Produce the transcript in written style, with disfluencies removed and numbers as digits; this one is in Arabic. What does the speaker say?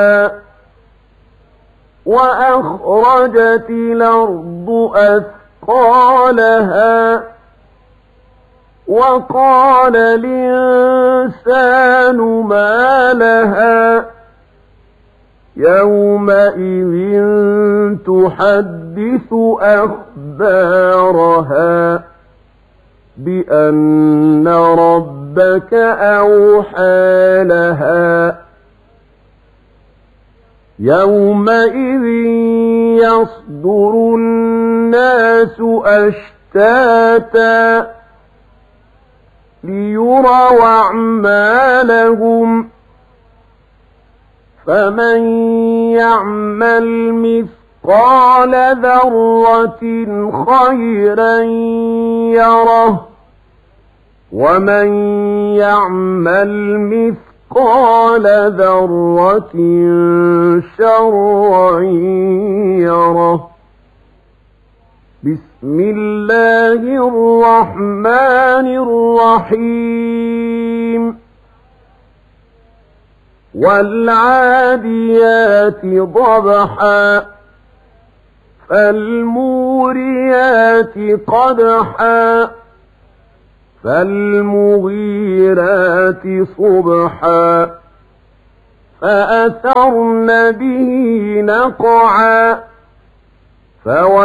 وأخرجت الأرض أثقالها وقال الإنسان ما لها يومئذ تحدث أخبارها بأن ربك أوحى لها يومئذ يصدر الناس أشتاتا ليروا أعمالهم فمن يعمل مثقال ذرة خيرا يره ومن يعمل مثقال ذرة شرا يره. بسم الله الرحمن الرحيم. والعاديات ضبحا فالموريات قدحا فالمغيرات صبحا فأثرن به نقعا